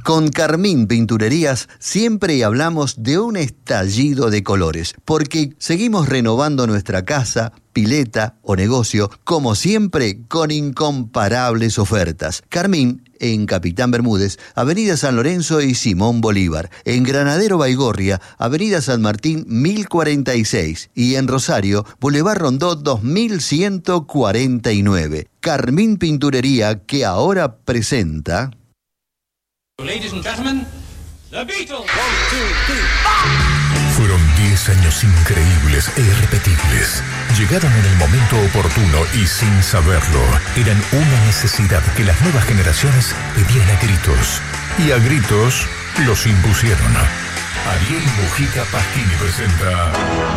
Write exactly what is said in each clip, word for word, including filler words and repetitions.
Con Carmín Pinturerías siempre hablamos de un estallido de colores, porque seguimos renovando nuestra casa, pileta o negocio, como siempre, con incomparables ofertas. Carmín, en Capitán Bermúdez, Avenida San Lorenzo y Simón Bolívar. En Granadero Baigorria, Avenida San Martín mil cuarenta y seis. Y en Rosario, Boulevard Rondó dos mil ciento cuarenta y nueve. Carmín Pinturería, que ahora presenta... Ladies and gentlemen, The Beatles. One, two, three, Fueron diez años increíbles e irrepetibles. Llegaron en el momento oportuno y sin saberlo. Eran una necesidad que las nuevas generaciones pedían a gritos. Y a gritos los impusieron. Ariel Mujica Pasquini presenta...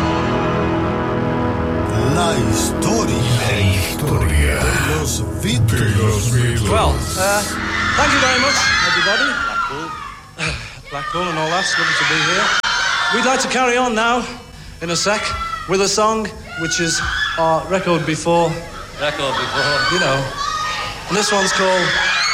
La historia. La historia de los Beatles. De los Beatles. Well, uh, thank you very much, everybody. Blackpool. Blackpool and all that. It's lovely to be here. We'd like to carry on now, in a sec, with a song which is our record before. Record before. You know. And this one's called,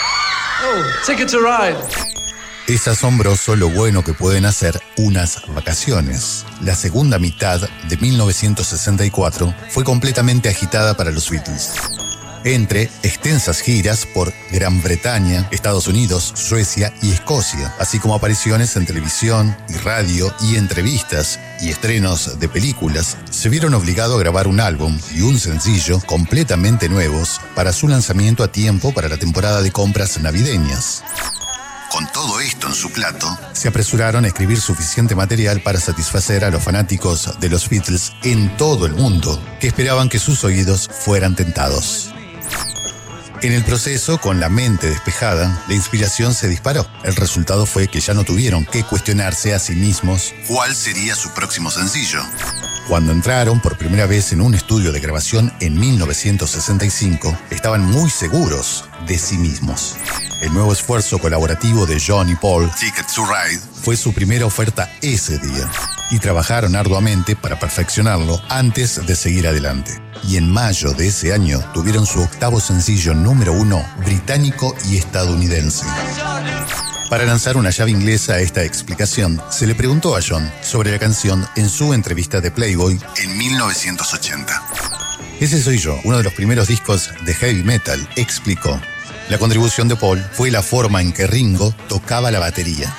oh, Ticket to Ride. Es asombroso lo bueno que pueden hacer unas vacaciones. La segunda mitad de mil novecientos sesenta y cuatro fue completamente agitada para los Beatles. Entre extensas giras por Gran Bretaña, Estados Unidos, Suecia y Escocia, así como apariciones en televisión y radio y entrevistas y estrenos de películas, se vieron obligados a grabar un álbum y un sencillo completamente nuevos para su lanzamiento a tiempo para la temporada de compras navideñas. Con todo esto en su plato, se apresuraron a escribir suficiente material para satisfacer a los fanáticos de los Beatles en todo el mundo, que esperaban que sus oídos fueran tentados. En el proceso, con la mente despejada, la inspiración se disparó. El resultado fue que ya no tuvieron que cuestionarse a sí mismos cuál sería su próximo sencillo. Cuando entraron por primera vez en un estudio de grabación en mil novecientos sesenta y cinco, estaban muy seguros de sí mismos. El nuevo esfuerzo colaborativo de John y Paul, Ticket to Ride, fue su primera oferta ese día, y trabajaron arduamente para perfeccionarlo antes de seguir adelante. Y en mayo de ese año tuvieron su octavo sencillo número uno británico y estadounidense. Para lanzar una llave inglesa a esta explicación, se le preguntó a John sobre la canción en su entrevista de Playboy en mil novecientos ochenta. Ese soy yo, uno de los primeros discos de heavy metal, explicó. La contribución de Paul fue la forma en que Ringo tocaba la batería.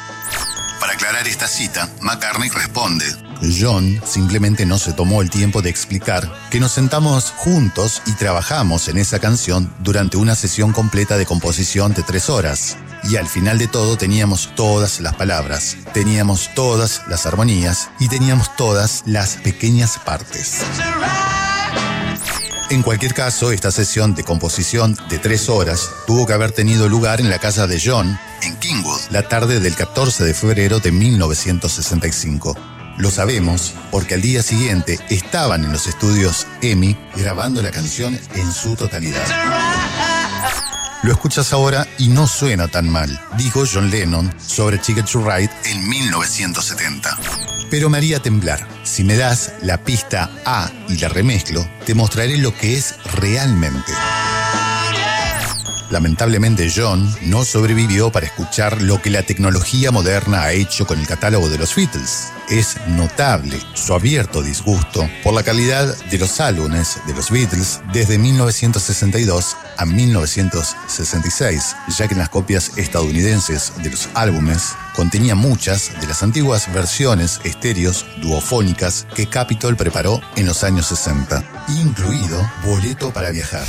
Para aclarar esta cita, McCartney responde: John simplemente no se tomó el tiempo de explicar que nos sentamos juntos y trabajamos en esa canción durante una sesión completa de composición de tres horas. Y al final de todo teníamos todas las palabras, teníamos todas las armonías y teníamos todas las pequeñas partes. En cualquier caso, esta sesión de composición de tres horas tuvo que haber tenido lugar en la casa de John, en Kingwood, la tarde del catorce de febrero de mil novecientos sesenta y cinco. Lo sabemos porque al día siguiente estaban en los estudios EMI grabando la canción en su totalidad. Lo escuchas ahora y no suena tan mal, dijo John Lennon sobre Ticket to Ride en mil novecientos setenta. Pero me haría temblar. Si me das la pista A y la remezclo, te mostraré lo que es realmente. Lamentablemente John no sobrevivió para escuchar lo que la tecnología moderna ha hecho con el catálogo de los Beatles. Es notable su abierto disgusto por la calidad de los álbumes de los Beatles desde mil novecientos sesenta y dos a mil novecientos sesenta y seis, ya que en las copias estadounidenses de los álbumes contenía muchas de las antiguas versiones estéreos duofónicas que Capitol preparó en los años sesenta, incluido Boleto para viajar.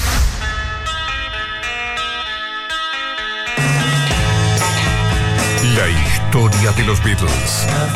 La historia de los Beatles.